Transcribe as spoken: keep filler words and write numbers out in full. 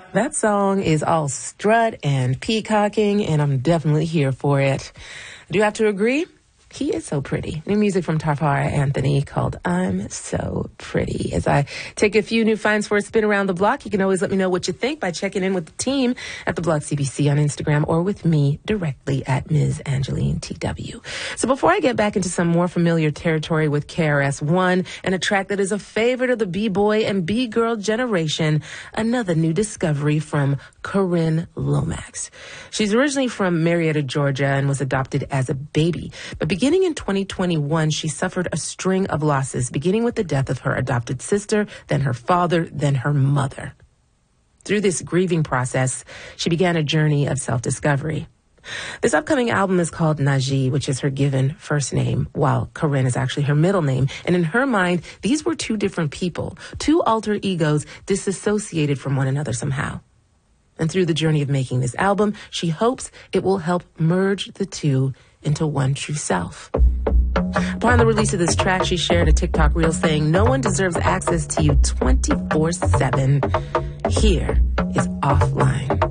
That song is all strut and peacocking, and I'm definitely here for it. I do have to agree, he is so pretty. New music from Tafara Anthony called I'm So Pretty. As I take a few new finds for a spin around the block, you can always let me know what you think by checking in with the team at the Blog C B C on Instagram or with me directly at Miz Angeline T W. So before I get back into some more familiar territory with K R S One and a track that is a favorite of the B-boy and B-girl generation, another new discovery from Corinne Lomax. She's originally from Marietta, Georgia, and was adopted as a baby. But beginning in twenty twenty-one, she suffered a string of losses, beginning with the death of her adopted sister, then her father, then her mother. Through this grieving process, she began a journey of self-discovery. This upcoming album is called Najee, which is her given first name, while Corinne is actually her middle name. And in her mind, these were two different people, two alter egos disassociated from one another somehow. And through the journey of making this album, she hopes it will help merge the two into one true self. Upon the release of this track, she shared a TikTok reel saying, "No one deserves access to you twenty-four seven. Here is Offline."